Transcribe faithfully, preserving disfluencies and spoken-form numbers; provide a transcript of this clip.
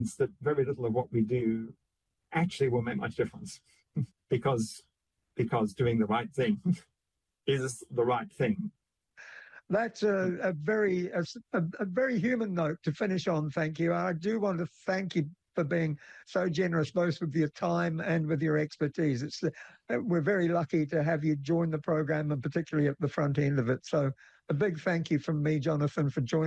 that very little of what we do actually will make much difference because because doing the right thing is the right thing. That's a, a very a, a very human note to finish on. Thank you. I do want to thank you for being so generous, both with your time and with your expertise. It's we're very lucky to have you join the program, and particularly at the front end of it. So a big thank you from me, Jonathan, for joining.